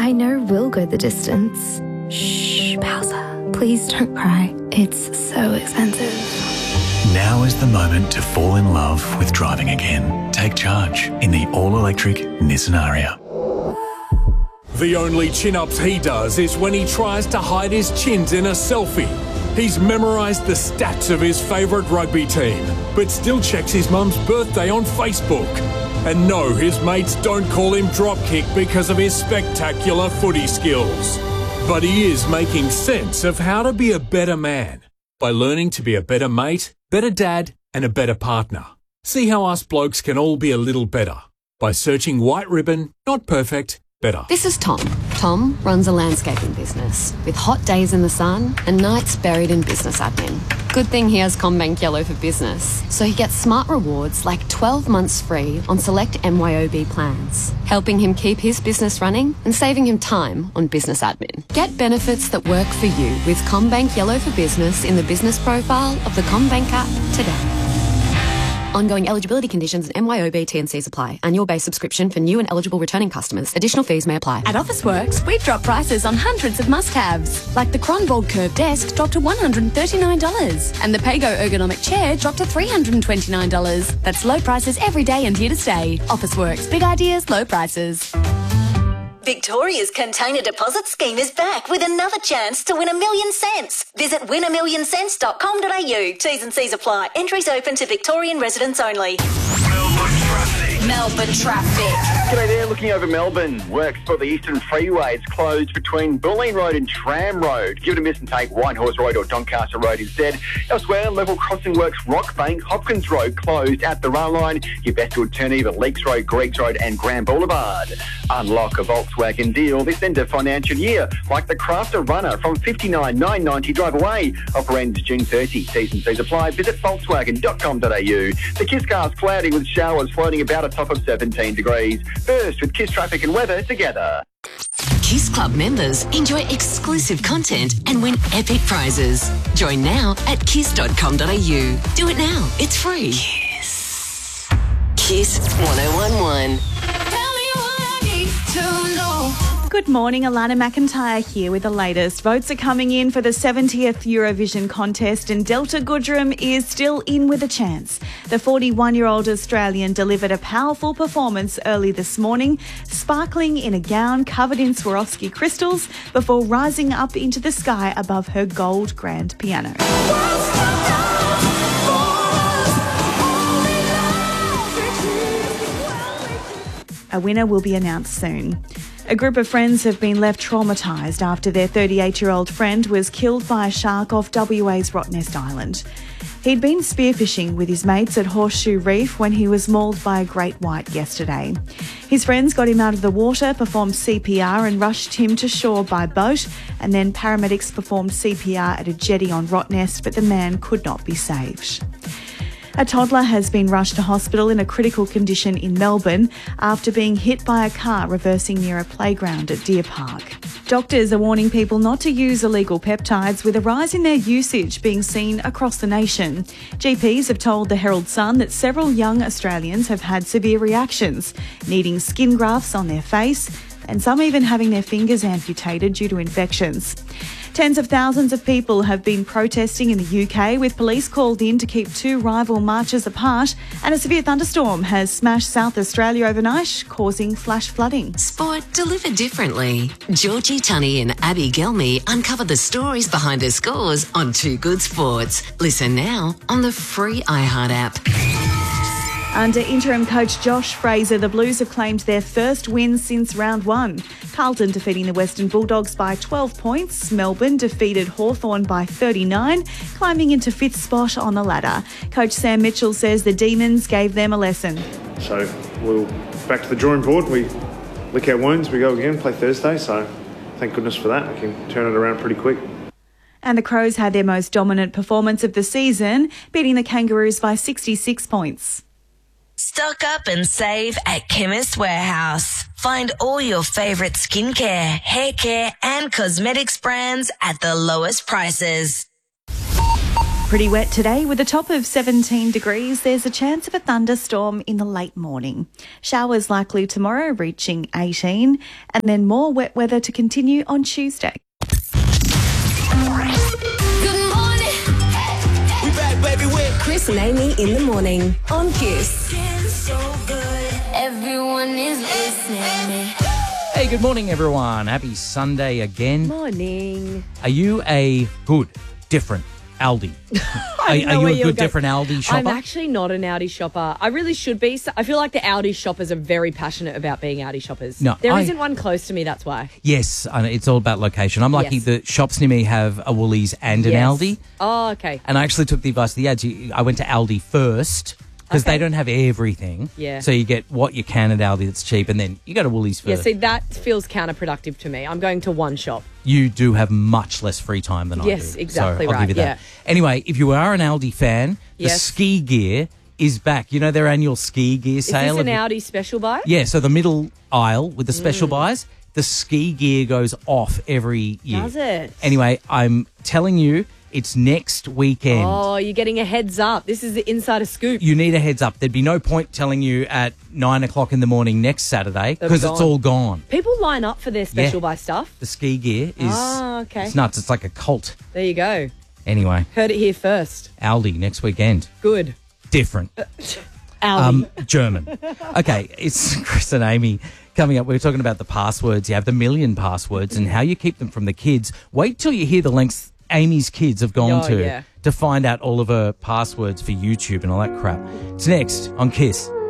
I know we'll go the distance. Shh, Bowser. Please don't cry. It's so expensive. Now is the moment to fall in love with driving again. Take charge in the all-electric Nissan Ariya. The only chin-ups he does is when he tries to hide his chins in a selfie. He's memorised the stats of his favourite rugby team, but still checks his mum's birthday on Facebook. And no, his mates don't call him Dropkick because of his spectacular footy skills. But he is making sense of how to be a better man by learning to be a better mate, better dad, and a better partner. See how us blokes can all be a little better by searching White Ribbon, not perfect, better. This is Tom. Tom runs a landscaping business with hot days in the sun and nights buried in business admin. Good thing he has CommBank Yellow for Business, so he gets smart rewards like 12 months free on select MYOB plans, helping him keep his business running and saving him time on business admin. Get benefits that work for you with CommBank Yellow for Business in the business profile of the CommBank app today. Ongoing eligibility conditions and MYOB T&Cs apply. Annual base subscription for new and eligible returning customers. Additional fees may apply. At Officeworks, we've dropped prices on hundreds of must-haves, like the Cronvold Curve Desk dropped to $139, and the Pago Ergonomic Chair dropped to $329. That's low prices every day and here to stay. Officeworks, big ideas, low prices. Victoria's Container Deposit Scheme is back with another chance to win $1 million cents. Visit winamillion.com.au. T's and C's apply. Entries open to Victorian residents only. Melbourne traffic. G'day there, looking over Melbourne. Works for the Eastern Freeway. It's closed between Bulleen Road and Tram Road. Give it a miss and take Whitehorse Road or Doncaster Road instead. Elsewhere, level crossing works Rockbank, Hopkins Road closed at the rail line. Your best alternative at Leaks Road, Greeks Road and Grand Boulevard. Unlock a Volkswagen deal this end of financial year, like the Crafter Runner from $59,990 drive away. Offer ends June 30. T's and C's apply. Visit Volkswagen.com.au. The Kiss car's cloudy with showers floating about a top of 17 degrees. First with Kiss traffic and weather together. Kiss Club members enjoy exclusive content and win epic prizes. Join now at kiss.com.au. Do it now. It's free. Kiss. Kiss 1011. Good morning, Alana McIntyre here with the latest. Votes are coming in for the 70th Eurovision contest and Delta Goodrem is still in with a chance. The 41-year-old Australian delivered a powerful performance early this morning, sparkling in a gown covered in Swarovski crystals before rising up into the sky above her gold grand piano. A winner will be announced soon. A group of friends have been left traumatised after their 38-year-old friend was killed by a shark off WA's Rottnest Island. He'd been spearfishing with his mates at Horseshoe Reef when he was mauled by a great white yesterday. His friends got him out of the water, performed CPR and rushed him to shore by boat, and then paramedics performed CPR at a jetty on Rottnest, but the man could not be saved. A toddler has been rushed to hospital in a critical condition in Melbourne after being hit by a car reversing near a playground at Deer Park. Doctors are warning people not to use illegal peptides with a rise in their usage being seen across the nation. GPs have told the Herald Sun that several young Australians have had severe reactions, needing skin grafts on their face, and some even having their fingers amputated due to infections. Tens of thousands of people have been protesting in the UK, with police called in to keep two rival marches apart, and a severe thunderstorm has smashed South Australia overnight, causing flash flooding. Sport delivered differently. Georgie Tunney and Abby Gelmy uncover the stories behind her scores on Too Good Sports. Listen now on the free iHeart app. Under interim coach Josh Fraser, the Blues have claimed their first win since round one. Carlton defeating the Western Bulldogs by 12 points. Melbourne defeated Hawthorn by 39, climbing into fifth spot on the ladder. Coach Sam Mitchell says the Demons gave them a lesson. So we'll back to the drawing board. We lick our wounds, we go again, play Thursday. So thank goodness for that. We can turn it around pretty quick. And the Crows had their most dominant performance of the season, beating the Kangaroos by 66 points. Stock up and save at Chemist Warehouse. Find all your favourite skincare, hair care and cosmetics brands at the lowest prices. Pretty wet today with a top of 17 degrees. There's a chance of a thunderstorm in the late morning. Showers likely tomorrow reaching 18 and then more wet weather to continue on Tuesday. Chris and Amy in the morning on Kiss. Everyone is listening. Hey, good morning, everyone. Happy Sunday again. Morning. Are you a good, different Aldi? Are you a good, different Aldi shopper? I'm actually not an Aldi shopper. I really should be. I feel like the Aldi shoppers are very passionate about being Aldi shoppers. No, there isn't one close to me, that's why. Yes, it's all about location. I'm lucky Yes. the shops near me have a Woolies and an Yes. Aldi. Oh, okay. And I actually took the advice of the ads. I went to Aldi first because Okay. they don't have everything. Yeah. So you get what you can at Aldi that's cheap, and then you go to Woolies Yeah, first. see, that feels counterproductive to me. I'm going to one shop. You do have much less free time than I do. Yes, exactly so I'll right, give you that. yeah. Anyway, if you are an Aldi fan, the Yes. ski gear is back. You know their annual ski gear Is sale? this an Aldi special buy? Yeah, so the middle aisle with the special Mm. buys, the ski gear goes off every year. Does it? Anyway, I'm telling you, it's next weekend. Oh, you're getting a heads up. This is the insider scoop. You need a heads up. There'd be no point telling you at 9 o'clock in the morning next Saturday They'll because be it's gone. all gone. People line up for their special buy stuff. The ski gear is okay. it's nuts. It's like a cult. There you go. Anyway, Heard it here first. Aldi next weekend. Good. Different. Aldi. German. Okay, it's Chris and Amy coming up. We're talking about the passwords. You have the million passwords and how you keep them from the kids. Wait till you hear the lengths Amy's kids have gone to find out all of her passwords for YouTube and all that crap. It's next on Kiss.